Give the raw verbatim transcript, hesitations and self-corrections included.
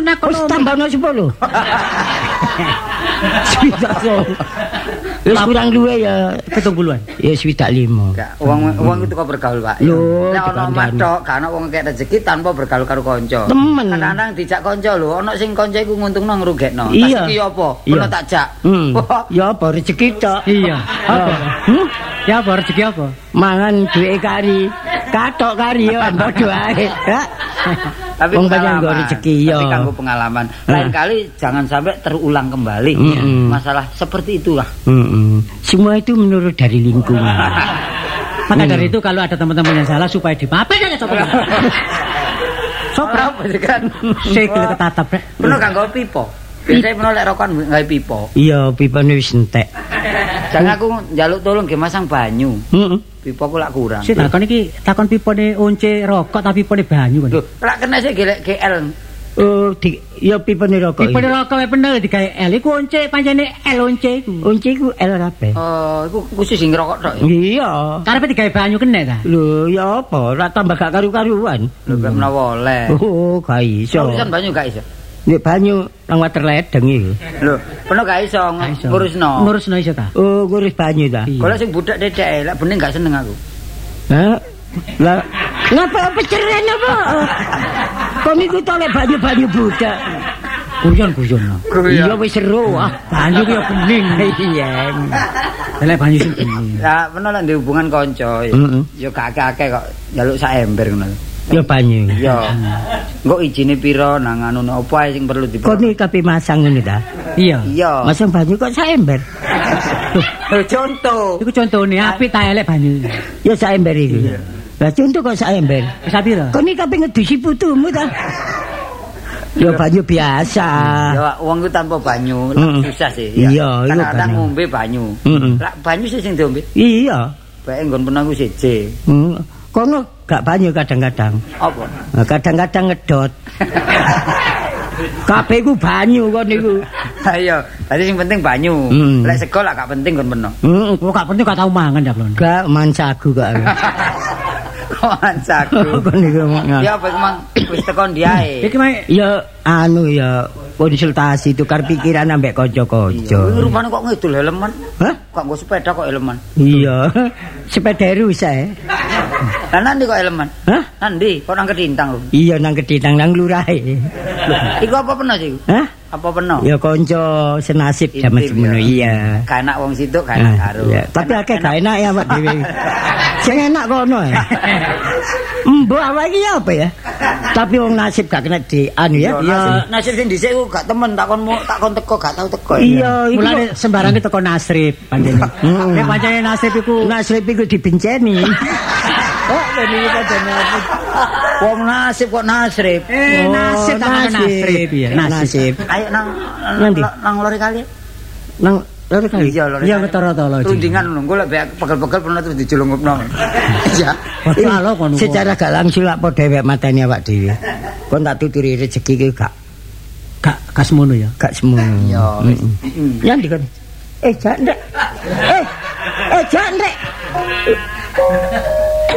nakon. Wis tambahno sepuluh. Swidak so. Wis kurang luwe ya pitung puluhan. Ya swidak lima. Gak wong wong itu kok bergaul, Pak. Lho, nek ana matok, gak ana wong kek rezeki tanpa bergaul karo kanca. Temen. Kadang-kadang dijak kanca lho, ana sing kanca iku nguntungno ngrugekno. Iya. Tas iki apa? Iya. Ono tak jak. Hmm. Ya apa rezeki tok. Iya. Apa? Hmm? Ya apa rezeki apa? Mangan duwe kari. Katok kari ya padha ae. Tapi Wong banyak pengalaman, nggo rezeki ya. Tapi kanggo pengalaman. Lain kali jangan sampai terulang kembali Mm -mm. masalah seperti itulah. Mm -mm. Semua itu menurut dari lingkungan. Maka dari itu kalau ada teman-teman yang salah supaya dimaafin aja coba. Sopra apa sih kan? Sikil ketatap rek. Penuh kanggo pipo. Biasanya penuh lek rokokan gawe pipo. Iya, pipane wis entek. Jangan aku njaluk tolong ge masang banyu. Heeh. Pipo ku lak kurang. Sik takon iki takon pipone once rokok tapi pipone banyu kan. Lho, lak kena sik gelek G L. Oh, di ya pipane rokok. Pipone rokok wae bener digawe L iku once pancene L once iku. Once iku L kabeh. Oh, iku khusus sing ngerokok tok. Iya. Karepe digawe banyu kena ta? Lho, ya apa? Ora tambah gak karu-karuan. Lho, gak menawa oleh. Oh, gak iso. Urusan banyu gak iso. Nek banyu nang water ledeng iki. Lho, penuh gak iso ngurusno. Ngurusno iso ta? Oh, ngurus banyu ta. Kalau sing budak dedek, lek bening gak seneng aku. Hah? Lah, ngapa peceren apa? Kok iku tolek banyu-banyu budak. Guyon-guyon. Iya wis seru ah. Banyu ki ya bening. Iya. Lek banyu sing bening. Lah, penuh lek ndek hubungan kanca, ya gak akeh-akeh kok njaluk sak ember ngono. Ya banyu. Ya. Engko ijine pira nang anu opo ae sing perlu Kok diperlu. iki kabeh masang ngene ta? Iya. Iya. Masang banyu kok sak ember. Lho, contoh. Iku contone apik ta elek banyu. Ya sak ember iki. Lah contoh kok sak ember. Wis pira? Kok iki kabeh ngedusi putumu ta? Ya banyu biasa. Ya wong ku tanpa banyu Mm. susah sih. Iya, iya, Kadang-kadang banyu. ngombe banyu. Mm-mm. Lah banyu sih sing diombe. Iya. Bae nggon penang ku siji. Hmm. Kono gak banyu kadang-kadang. Apa? Nah, kadang-kadang ngedot. Kabeh ku banyu kon niku. Ayo, tadi sing penting banyu. Mm. Lek sego lah gak penting kon peno. Heeh. Kok gak penting gak tau mangan ya, Blon. Gak mancagu gak. Kok ancaku. Kon niku mang. Ya apa emang wis tekan diae. Iki mae Ya anu ya konsultasi tukar pikiran ambek kanca-kanca. Rupane kok ngidul helman. Hah? Kok nggo sepeda kok helman. Iya. Sepeda rusak. Lah nanti kok helman. Hah? Nanti kok nang Kedintang lho. Iya nang Kedintang nang lurahe. Iku apa peno sih? Hah? Apa peno? Ya kanca senasib jaman Intim, semono ya. iya. Gak enak wong situ, gak enak Ah, karo. iya. Tapi akeh gak enak ya Pak dhewe. Sing enak kono ya. Mbok awake iki apa ya? Tapi wong nasib gak kena di anu ya. Ya nasib sing dhisik ku gak temen takon takon teko gak tau teko. Iya, iku mulane sembarang teko nasrib pancene. Nek pancene nasrib iku nasib iku dibenceni. Oh, lha iki padane apa? Wong nasib kok nasib. eh nasib ta nasrib ya. Nasib. Ayo nang Nanti. nang lori kali. Nang loro kali. Iya, lori. Iya ketara-tara. Rundingan ngono, engko lek pegel-pegel pernah terus dijelungupno. Iya. Lalo kono. Secara gak langsung lak padha dhewek mateni awak dhewe. Kon tak tuturi rezeki ki gak Gak gak semono ya. gak semono. Iya. Mm. Ya ndi kon? Eh, jak ndek. Eh, eh jak ndek.